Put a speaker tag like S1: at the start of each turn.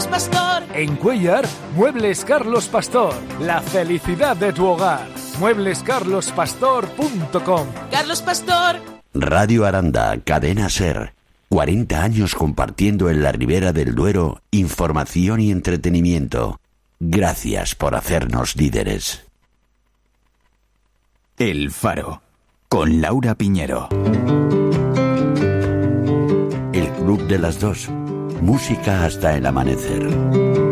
S1: Carlos Pastor.
S2: En Cuéllar, Muebles Carlos Pastor. La felicidad de tu hogar. mueblescarlospastor.com.
S1: Carlos Pastor.
S3: Radio Aranda, Cadena SER. 40 años compartiendo en la Ribera del Duero información y entretenimiento. Gracias por hacernos líderes.
S4: El Faro, con Laura Piñero.
S3: El Club de las Dos. Música hasta el amanecer.